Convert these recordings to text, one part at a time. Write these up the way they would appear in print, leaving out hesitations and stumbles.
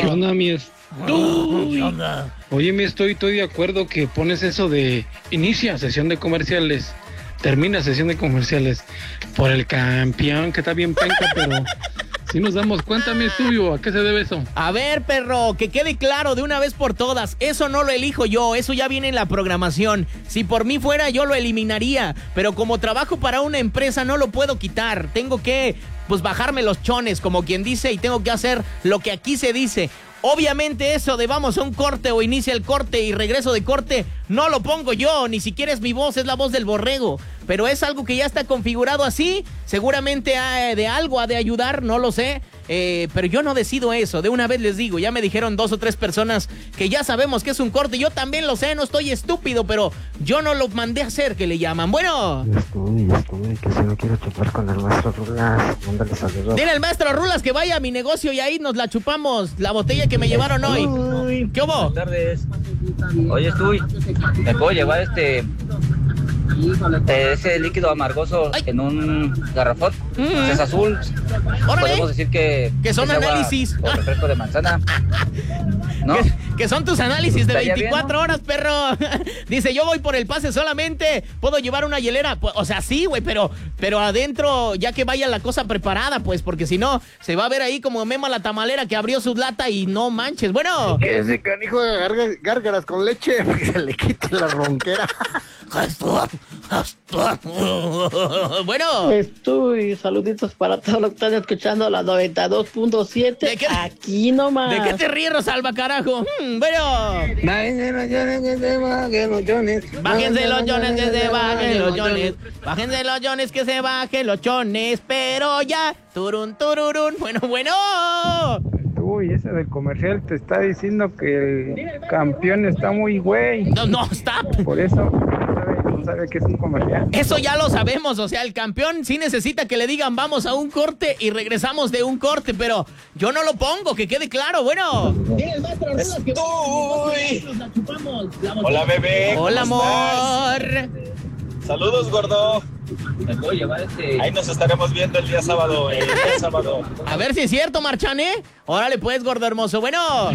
¿Qué onda, ¿Qué onda? Oye, estoy de acuerdo que pones eso de inicia sesión de comerciales, termina sesión de comerciales por el campeón, que está bien penca, pero si nos damos cuenta, mi estudio, ¿a qué se debe eso? A ver, perro, que quede claro de una vez por todas, eso no lo elijo yo, eso ya viene en la programación. Si por mí fuera, yo lo eliminaría, pero como trabajo para una empresa no lo puedo quitar. Tengo que, pues, bajarme los chones, como quien dice, y tengo que hacer lo que aquí se dice. Obviamente eso de vamos a un corte o inicia el corte y regreso de corte, no lo pongo yo, ni siquiera es mi voz, es la voz del borrego. Pero es algo que ya está configurado así, seguramente de algo ha de ayudar, no lo sé. Pero yo no decido eso, de una vez les digo, ya me dijeron 2 o 3 personas que ya sabemos que es un corte, yo también lo sé, no estoy estúpido, pero yo no lo mandé a hacer, que le llaman. Bueno. Estoy, que si no quiero chupar con el maestro Rulas, mándale saludos. Dile al maestro Rulas que vaya a mi negocio y ahí nos la chupamos, la botella que me llevaron hoy. ¿Qué hubo? Buenas tardes. Oye, ¿me puedo llevar ese líquido amargoso en un garrafón? Es azul. Órale. Podemos decir que son es agua análisis. o refresco de manzana. ¿No? Que son tus análisis de 24 bien, ¿no? horas, perro. Dice, yo voy por el pase solamente. ¿Puedo llevar una hielera? Pues, o sea, sí, güey, pero adentro, ya que vaya la cosa preparada, pues, porque si no, se va a ver ahí como Mema la tamalera que abrió su lata y no manches. Bueno. Que ese canijo de gárgaras con leche, que se le quite la ronquera. Bueno. Saluditos para todos los que están escuchando la 92.7. Aquí nomás. ¿De qué te ríes, Rosalba, carajo? Bueno. Bájense los yones que se bajen los yones. Bájense los yones que se bajen los yones. Bájense los yones que se bajen los chones. Pero ya. Turun, tururun. Bueno. Uy, ese del comercial te está diciendo que el campeón está muy güey. No, stop. Por eso no sabe que es un comercial. Eso ya lo sabemos, o sea, el campeón sí necesita que le digan vamos a un corte y regresamos de un corte, pero yo no lo pongo, que quede claro, bueno. Hola, bebé. Hola, ¿cómo amor. estás? Saludos, gordo. ¿Me puedo llevar Ahí nos estaremos viendo el día sábado. A ver si es cierto, Marchán, ¿eh? Órale, pues, gordo hermoso. Bueno.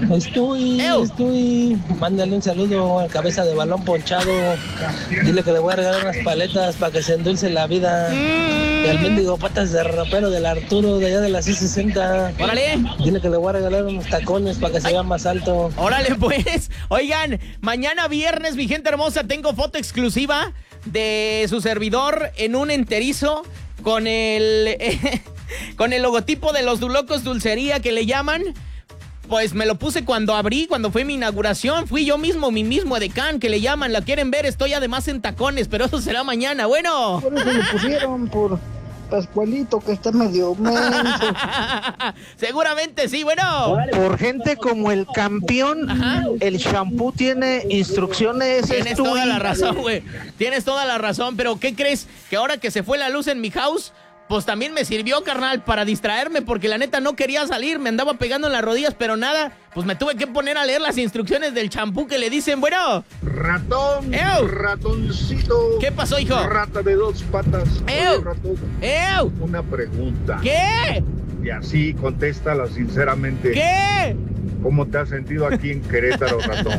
Estoy. Mándale un saludo al cabeza de balón ponchado. Dile que le voy a regalar unas paletas para que se endulce la vida. Y al mendigo patas de rapero del Arturo de allá de la C60. Órale. Dile que le voy a regalar unos tacones para que se vea más alto. Órale, pues. Oigan, mañana viernes, mi gente hermosa, tengo foto exclusiva de su servidor en un enterizo con el logotipo de los Dulocos Dulcería que le llaman. Pues me lo puse cuando fue mi inauguración. Fui yo mismo, mi mismo edecán que le llaman. ¿La quieren ver? Estoy además en tacones, pero eso será mañana. Bueno. Por eso lo pusieron, por Pascualito, que está medio menso. Seguramente sí, bueno. Por gente como el campeón, el shampoo tiene instrucciones. Tienes toda la razón, güey. Tienes toda la razón, pero ¿qué crees? Que ahora que se fue la luz en mi house, pues también me sirvió, carnal, para distraerme, porque la neta no quería salir, me andaba pegando en las rodillas, pero nada, pues me tuve que poner a leer las instrucciones del champú que le dicen, bueno. Ratón, ratoncito. ¿Qué pasó, hijo? Rata de 2 patas. Oye, ratón, una pregunta. ¿Qué? Y así, contéstala sinceramente. ¿Qué? ¿Cómo te has sentido aquí en Querétaro, ratón?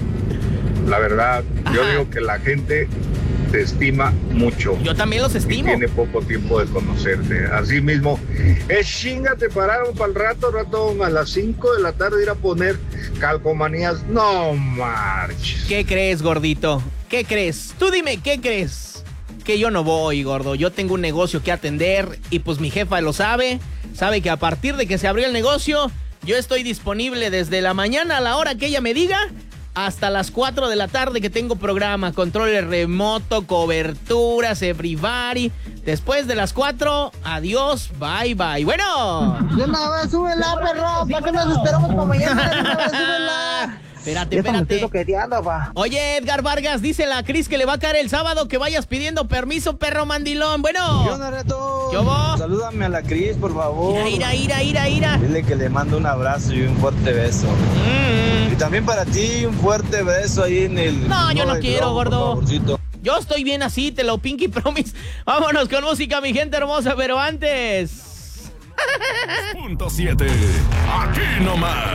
La verdad, yo digo que la gente te estima mucho. Yo también los estimo. Y tiene poco tiempo de conocerte. Así mismo, chinga, te pararon para el ratón, a las 5 de la tarde ir a poner calcomanías. No marches. ¿Qué crees, gordito? ¿Qué crees? Tú dime, ¿qué crees? Que yo no voy, gordo. Yo tengo un negocio que atender y pues mi jefa lo sabe. Sabe que a partir de que se abrió el negocio, yo estoy disponible desde la mañana a la hora que ella me diga hasta las 4 de la tarde que tengo programa, control remoto, coberturas, everybody. Después de las 4, adiós, bye, bye. Bueno. De una vez, súbela, perro. ¿Para qué nos esperamos para mañana? De una vez, súbela. Espérate. Oye, Edgar Vargas, dice la Cris que le va a caer el sábado, que vayas pidiendo permiso, perro mandilón. Bueno. ¿Qué onda, Reto? ¿Qué hubo? Salúdame a la Cris, por favor. Ira. Dile que le mando un abrazo y un fuerte beso. Y también para ti, un fuerte beso ahí en el... No, yo no quiero, gordo. Favorcito. Yo estoy bien así, te lo pinky promise. Vámonos con música, mi gente hermosa, pero antes... .7. Aquí nomás.